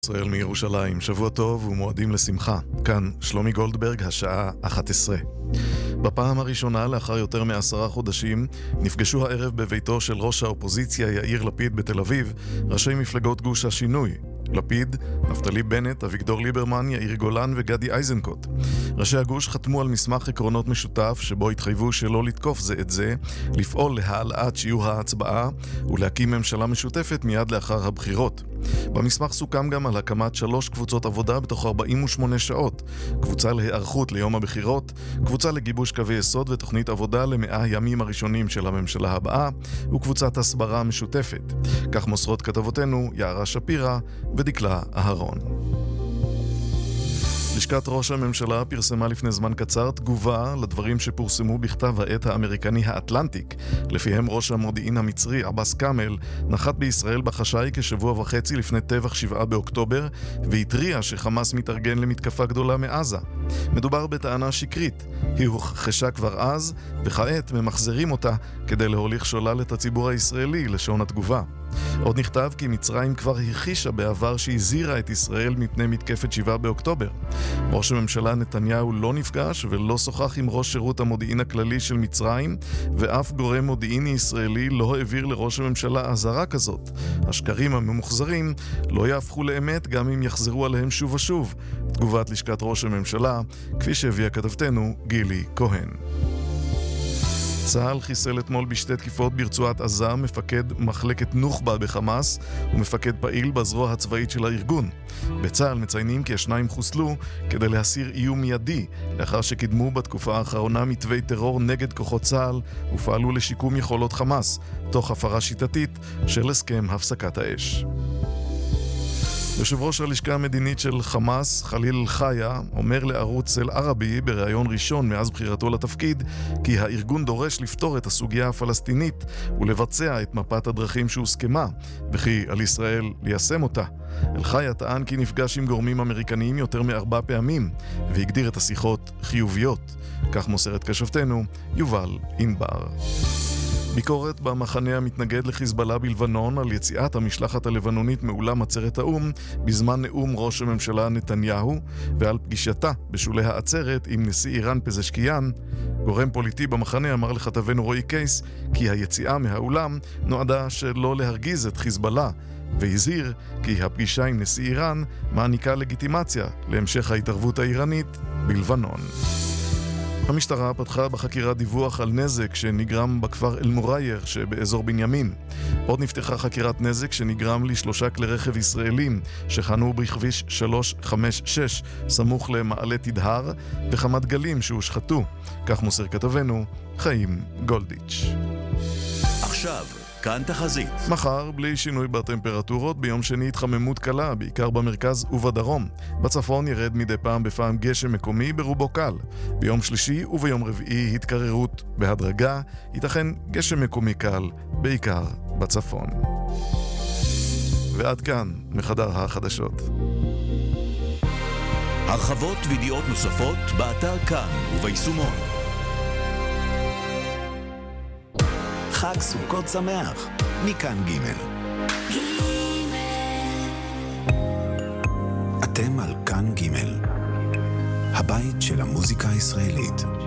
ישראל מירושלים, שבוע טוב ומועדים לשמחה. כאן שלומי גולדברג, השעה 11. בפעם הראשונה לאחר יותר מ10 חודשים נפגשו הערב בביתו של ראש האופוזיציה יאיר לפיד בתל אביב ראשי מפלגות גוש השינוי. לפיד, נפתלי בנט, אביגדור ליברמן, יאיר גולן וגדי איזנקוט. ראשי הגוש חתמו על מסמך עקרונות משותף שבו התחייבו שלא לתקוף זה את זה, לפעול להעלאת שיעור ההצבעה ולהקים ממשלה משותפת מיד לאחר הבחירות. במסמך סוכם גם על הקמת 3 קבוצות עבודה בתוך 48 שעות. קבוצה להיערכות ליום הבחירות, קבוצה לגיבוש קווי יסוד ותוכנית עבודה ל100 ימים הראשונים של הממשלה הבאה, וקבוצת הסברה משותפת. כך מוסרות כתבותינו יערה שפירא ודקלה אהרון. לשכת ראש הממשלה פרסמה לפני זמן קצר תגובה לדברים שפורסמו בכתב העת האמריקני האטלנטיק, לפיהם ראש המודיעין המצרי עבאס כאמל נחת בישראל בחשאי כשבוע וחצי לפני טבח 7 באוקטובר והתריע שחמאס מתארגן למתקפה גדולה מעזה. מדובר בטענה שקרית, היא הוכחשה כבר אז וכעת ממחזרים אותה כדי להוליך שולל את הציבור הישראלי, לשון התגובה. עוד נכתב כי מצרים כבר הכחישה בעבר שהזהירה את ישראל מפני מתקפת 7 באוקטובר. ראש הממשלה נתניהו לא נפגש ולא שוחח עם ראש שירות המודיעין הכללי של מצרים, ואף גורם מודיעיני ישראלי לא העביר לראש הממשלה אזהרה כזאת. השקרים הממוחזרים לא יהפכו לאמת גם אם יחזרו עליהם שוב ושוב. תגובת לשכת ראש הממשלה, כפי שהביאה כתבתנו גילי כהן. צה"ל חיסל אתמול בשתי תקיפות ברצועת עזה מפקד מחלקת נוח'בה בחמאס ומפקד פעיל בזרוע הצבאית של הארגון. בצה"ל מציינים כי 2 חוסלו כדי להסיר איום מיידי לאחר שקידמו בתקופה האחרונה מתווי טרור נגד כוחות צה"ל ופעלו לשיקום יכולות חמאס תוך הפרה שיטתית של הסכם הפסקת האש. יושב ראש הלשכה המדינית של חמאס, חליל אל-חיה, אומר לערוץ אל-ערבי בראיון ראשון מאז בחירתו לתפקיד כי הארגון דורש לפתור את הסוגיה הפלסטינית ולבצע את מפת הדרכים שהוסכמה, וכי על ישראל ליישם אותה. אל-חיה טען כי נפגש עם גורמים אמריקניים יותר מ4 פעמים והגדיר את השיחות חיוביות. כך מוסרת כשבתנו יובל ענבר. ביקורת במחנה המתנגד לחיזבאללה בלבנון על יציאת המשלחת הלבנונית מאולם עצרת האום בזמן נאום ראש הממשלה נתניהו ועל פגישתה בשולי העצרת עם נשיא איראן פזשקיאן. גורם פוליטי במחנה אמר לכתבנו רועי קייס כי היציאה מהאולם נועדה שלא להרגיז את חיזבאללה והזהיר כי הפגישה עם נשיא איראן מעניקה לגיטימציה להמשך ההתערבות האיראנית בלבנון. המשטרה פתחה בחקירת דיווח על נזק שנגרם בכפר אל-מורייח שבאזור בנימין. עוד נפתחה חקירת נזק שנגרם ל3 כלי רכב ישראלים שחנו בכביש 356 סמוך למעלה תדהר וכמה דגלים שהושחתו. כך מוסר כתבנו חיים גולדיץ'. עכשיו כאן תחזית. מחר, בלי שינוי בטמפרטורות, ביום שני התחממות קלה, בעיקר במרכז ובדרום. בצפון ירד מדי פעם בפעם גשם מקומי ברובו קל. ביום שלישי וביום רביעי התקררות בהדרגה, ייתכן גשם מקומי קל, בעיקר בצפון. ועד כאן מחדר החדשות. הרחבות וידיעות נוספות באתר כאן וביישומון. חג סוכות שמח, מכאן ג'. אתם על כאן ג', הבית של המוזיקה הישראלית.